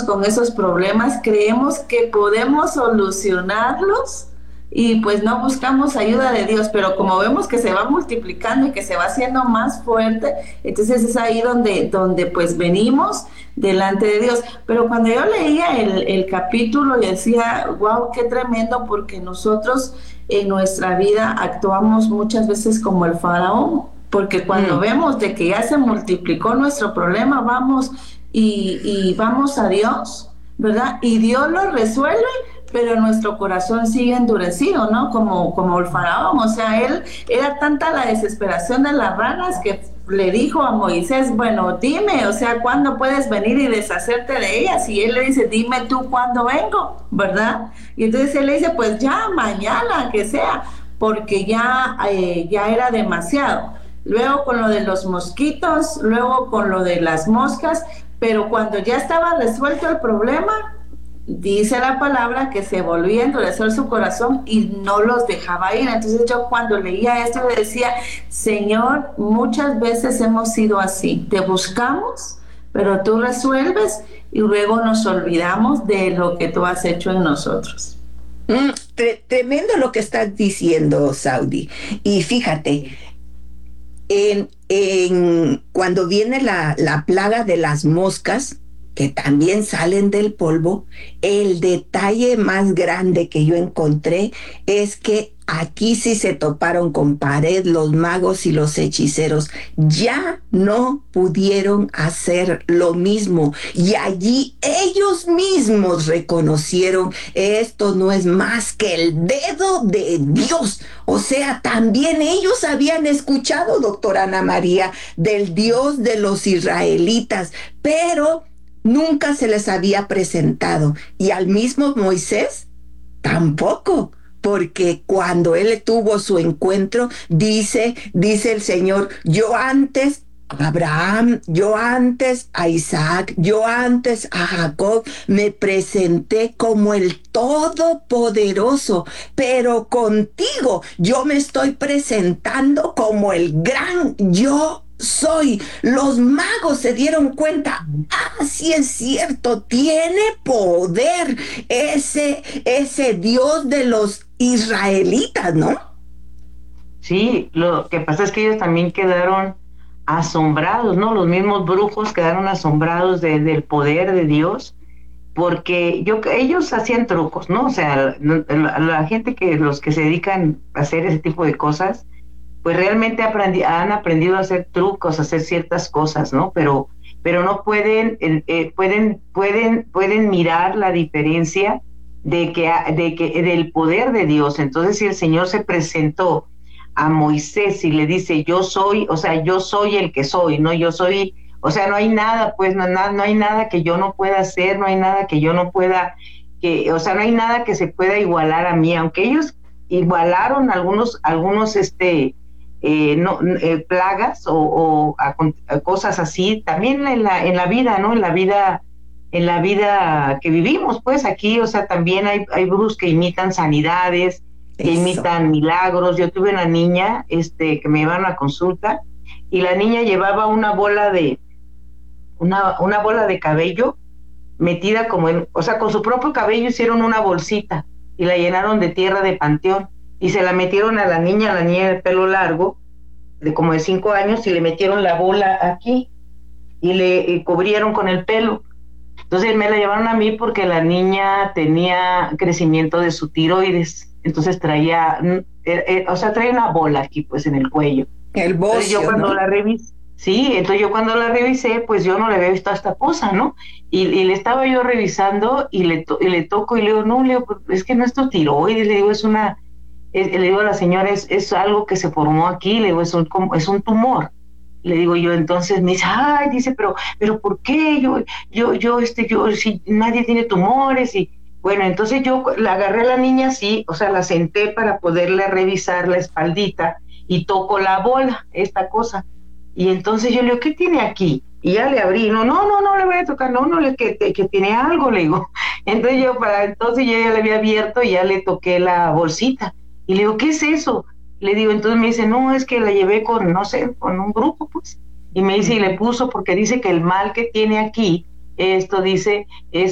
nosotros con esos problemas creemos que podemos solucionarlos y pues no buscamos ayuda de Dios, pero como vemos que se va multiplicando y que se va haciendo más fuerte, entonces es ahí donde pues venimos delante de Dios. Pero cuando yo leía el capítulo y decía, wow, qué tremendo, porque nosotros en nuestra vida actuamos muchas veces como el faraón, porque cuando vemos de que ya se multiplicó nuestro problema, vamos y vamos a Dios, ¿verdad? Y Dios lo resuelve, pero nuestro corazón sigue endurecido, ¿no? Como el faraón, o sea, él era tanta la desesperación de las ranas que le dijo a Moisés, bueno, dime, o sea, ¿cuándo puedes venir y deshacerte de ellas? Y él le dice, dime tú cuándo vengo, ¿verdad? Y entonces él le dice, pues ya, mañana, que sea, porque ya era demasiado. Luego con lo de los mosquitos, luego con lo de las moscas, pero cuando ya estaba resuelto el problema, dice la palabra que se volvía a endurecer su corazón y no los dejaba ir. Entonces yo cuando leía esto le decía, Señor, muchas veces hemos sido así, te buscamos, pero tú resuelves y luego nos olvidamos de lo que tú has hecho en nosotros. Tremendo lo que estás diciendo, Saudi. Y fíjate, cuando viene la plaga de las moscas, que también salen del polvo, el detalle más grande que yo encontré es que aquí sí se toparon con pared los magos y los hechiceros. Ya no pudieron hacer lo mismo. Y allí ellos mismos reconocieron, esto no es más que el dedo de Dios. O sea, también ellos habían escuchado, doctora Ana María, del Dios de los israelitas, pero nunca se les había presentado. Y al mismo Moisés tampoco, porque cuando él tuvo su encuentro, dice el Señor, yo antes a Abraham, yo antes a Isaac, yo antes a Jacob me presenté como el Todopoderoso, pero contigo yo me estoy presentando como el gran yo soy. Los magos se dieron cuenta, sí es cierto, tiene poder ese Dios de los israelitas, ¿no? Sí, lo que pasa es que ellos también quedaron asombrados, ¿no? Los mismos brujos quedaron asombrados del poder de Dios, porque ellos hacían trucos, ¿no? O sea, la gente los que se dedican a hacer ese tipo de cosas, pues realmente han aprendido a hacer trucos, a hacer ciertas cosas, ¿no? Pero no pueden mirar la diferencia del poder de Dios. Entonces, si el Señor se presentó a Moisés y le dice, yo soy, o sea, yo soy el que soy, ¿no? Yo soy, o sea, no hay nada, pues, no hay nada que yo no pueda hacer, no hay nada que yo no pueda, o sea, no hay nada que se pueda igualar a mí, aunque ellos igualaron algunos no, plagas a cosas así, también en la vida, ¿no? En la vida que vivimos, pues aquí, o sea, también hay brujos que imitan sanidades, que Eso. imitan milagros. Yo tuve una niña, que me llevaron a consulta, y la niña llevaba una bola de cabello metida como o sea, con su propio cabello hicieron una bolsita y la llenaron de tierra de panteón y se la metieron a la niña de pelo largo, de como de 5 años, y le metieron la bola aquí y le cubrieron con el pelo. Entonces me la llevaron a mí porque la niña tenía crecimiento de su tiroides, entonces o sea, traía una bola aquí pues en el cuello. El Entonces yo bocio, cuando ¿no? la revisé, sí, entonces yo cuando la revisé, pues yo no le había visto a esta cosa, ¿no? Y le estaba yo revisando y le toco y le digo, no, le digo, es que no es tu tiroides, le digo, le digo a la señora, es algo que se formó aquí, le digo, es un tumor. Le digo yo, entonces me dice, ay, dice, pero ¿por qué? Si nadie tiene tumores. Y bueno, entonces yo la agarré a la niña así, o sea, la senté para poderle revisar la espaldita y toco la bola, esta cosa. Y entonces yo le digo, ¿qué tiene aquí? Y ya le abrí, no le voy a tocar, que tiene algo, le digo. Entonces yo ya le había abierto y ya le toqué la bolsita. Y le digo, ¿qué es eso? Le digo, entonces me dice, no, es que la llevé con, no sé, con un grupo, pues. Y me dice, y le puso, porque dice que el mal que tiene aquí, esto dice, es